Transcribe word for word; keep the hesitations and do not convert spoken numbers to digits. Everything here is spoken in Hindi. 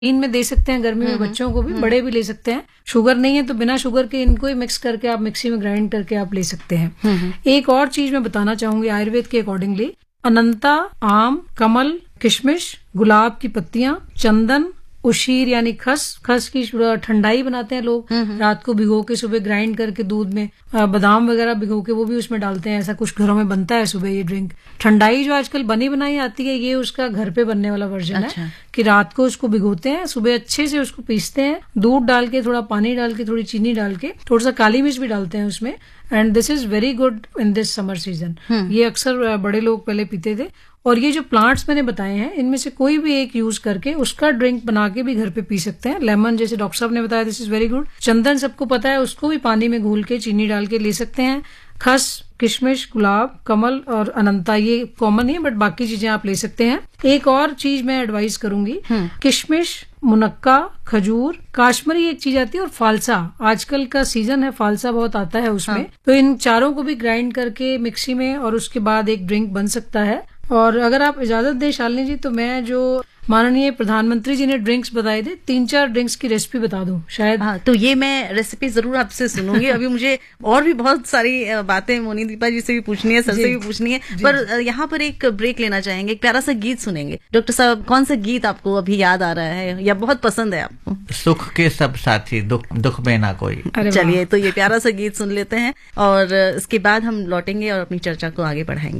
इनमें दे सकते हैं, गर्मी में बच्चों को भी, बड़े भी ले सकते हैं। शुगर नहीं है तो बिना शुगर के इनको ही मिक्स करके आप मिक्सी में ग्राइंड करके आप ले सकते हैं। एक और चीज मैं बताना चाहूंगी आयुर्वेद के अकॉर्डिंगली, अनंता, आम, कमल, किशमिश, गुलाब की पत्तियां, चंदन, उशीर यानी खस, खस की ठंडाई बनाते हैं लोग, रात को भिगो के सुबह ग्राइंड करके दूध में, बादाम वगैरह भिगो के वो भी उसमें डालते हैं। ऐसा कुछ घरों में बनता है सुबह ये ड्रिंक। ठंडाई जो आजकल बनी बनाई आती है, ये उसका घर पे बनने वाला वर्जन अच्छा। है कि रात को उसको भिगोते हैं, सुबह अच्छे से उसको पीसते हैं, दूध डाल के, थोड़ा पानी डाल के, थोड़ी चीनी डाल के, थोड़ा सा काली मिर्च भी डालते हैं उसमें। And this is very good in this summer season. ये अक्सर बड़े लोग पहले पीते थे। और ये जो प्लांट्स मैंने बताए हैं, इनमें से कोई भी एक यूज करके उसका ड्रिंक बना के भी घर पे पी सकते हैं। लेमन जैसे डॉक्टर साहब ने बताया, दिस इज वेरी गुड। चंदन सबको पता है, उसको भी पानी में घोल के चीनी डाल के ले सकते हैं। खस, किशमिश, गुलाब, कमल और अनंता ये कॉमन है, बट बाकी चीजें आप ले सकते हैं। एक और चीज मैं एडवाइस करूंगी, किशमिश, मुनक्का, खजूर, काश्मीरी एक चीज आती है, और फालसा। आजकल का सीजन है, फालसा बहुत आता है उसमें। हाँ। तो इन चारों को भी ग्राइंड करके मिक्सी में, और उसके बाद एक ड्रिंक बन सकता है। और अगर आप इजाजत दें शालिनी जी, तो मैं जो माननीय प्रधानमंत्री जी ने ड्रिंक्स बताए थे, तीन चार ड्रिंक्स की रेसिपी बता दूं शायद। हाँ, तो ये मैं रेसिपी जरूर आपसे सुनूंगी। अभी मुझे और भी बहुत सारी बातें मोनी दीपा जी से भी पूछनी है, सर से भी पूछनी है, पर यहाँ पर एक ब्रेक लेना चाहेंगे, एक प्यारा सा गीत सुनेंगे। डॉक्टर साहब, कौन सा गीत आपको अभी याद आ रहा है या बहुत पसंद है आपको? सुख के सब साथी, दुख दुख में ना कोई। चलिए, तो ये प्यारा सा गीत सुन लेते हैं और इसके बाद हम लौटेंगे और अपनी चर्चा को आगे बढ़ाएंगे।